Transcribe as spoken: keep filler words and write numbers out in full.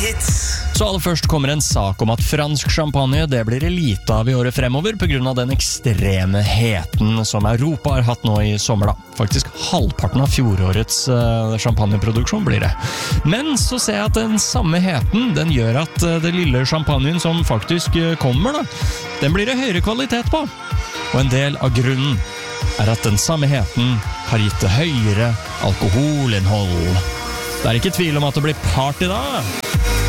hits. Så aller først kommer en sak om at fransk champagne det blir elite av i året fremover på grunn av den ekstreme heten som Europa har hatt nå i sommer da. Faktisk halvparten av fjorårets uh, champagneproduksjon blir det. Men så ser jeg at den samme heten, den gjør at uh, det lille champagnen som faktisk uh, kommer da, den blir det høyere kvalitet på. Og en del av grunnen er at den samme heten har gitt det høyere alkoholinnhold. Det er ikke tvil om at det blir party da.